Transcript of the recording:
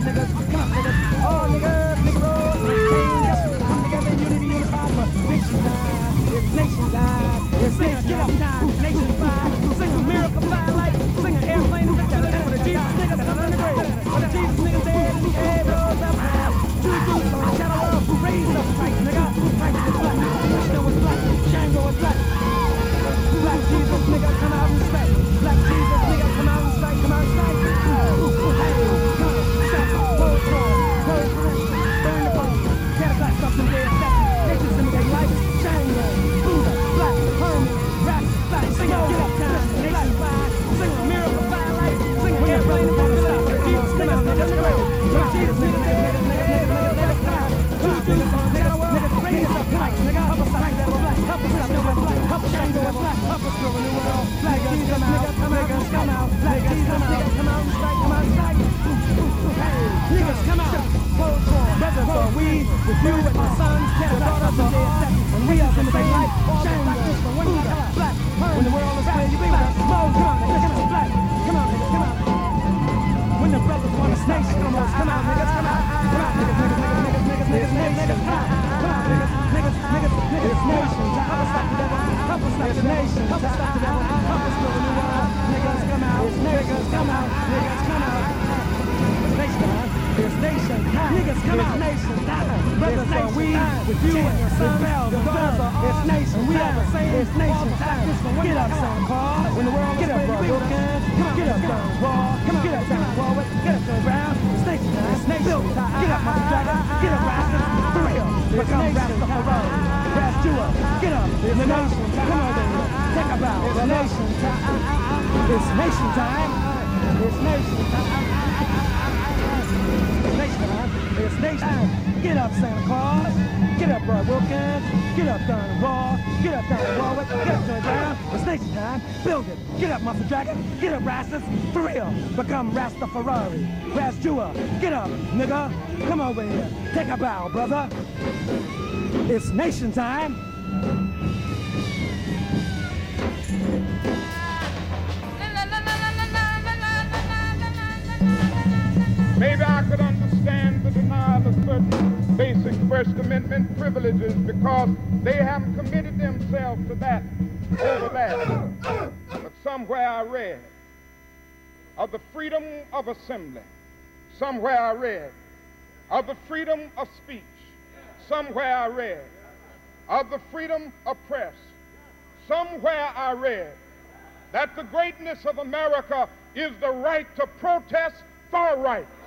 niggas, come on, niggas, all niggas, Negroes, change, come together in unity, unified for nation time. It's nation time. It's nation get up time. Nation fire. Sing a miracle fire light. Sing an airplane in the sky. For the Jesus niggas up in the grave. For the Jesus niggas dead. Hey, rose up high. Juju, shadow of raise up Christ, nigga. Christ is black. Krishna was black. Shango was black. Black Jesus, nigga, come out and strike. Black Jesus, nigga, come out and strike. Come out and strike. Hey, come on, stop, hold for, hold for, burn the bomb. Get a black stuff and dead step. Nations imitate life. Shango, Buddha, black, hermit, rap, black. Sing it, get up time. Nation fire. Sing a miracle fire light. Sing an airplane in the sky. Jesus, nigga, nigga, nigga. Black Jesus, nigga, nigga, nigga, nigga, nigga, nigga, nigga. Niggas, raise up black, nigga. Help us stop that black. Help us stop that black. Help us change the black. Help us grow a new world. Black Jesus, nigga, come out. Black Jesus, nigga, come out and strike, come out and strike. Hey, niggas, come out. Hold for, brothers are we, with you and my sons, get a daughter from their steps. And we are in the same light, shine like this, but when we got black, when the world is ready, you be with us. Come on, niggas, black. Come on, niggas, come out. When the brothers want a snake, come on, niggas, come out. Come out, niggas, niggas, come out. Come out, niggas, it's nation. Help us stop the devil. Help us stop the nation. Help us stop the devil. Help us grow a new world. Niggas, come out. Niggas, come out. Niggas, come out. It's nation time. Niggas, come out. Nation time. Brothers are we with you and your son. The daughters are it's nation. We are the same. It's nation time. Get up, son, Paul. When the world get up, bro. Get up, son, Paul. Come on, get up, son, Paul. Get up, son, Brown. It's nation time. It's nation time. Get up, Mother Dragon. Get up, Rastas. For real. Become Rasta for road. Ras you up. Get up. It's the nation time. Come on, then. Take a bow. It's nation time. It's nation time. It's nation time. It's nation time. Get up, Santa Claus. Get up, Bud Wilkins. Get up, Don Raw. Get up, Don Warwick. Get up, Joy Brown. It's nation time. Build it. Get up, Muscle Dragon. Get up, Rastas. For real. Become Rasta Ferrari. Ras Jua. Get up, nigga. Come over here. Take a bow, brother. It's nation time. Maybe I could understand the denial of certain basic First Amendment privileges because they haven't committed themselves to that over that. But somewhere I read of the freedom of assembly. Somewhere I read of the freedom of speech. Somewhere I read of the freedom of press. Somewhere I read that the greatness of America is the right to protest far right.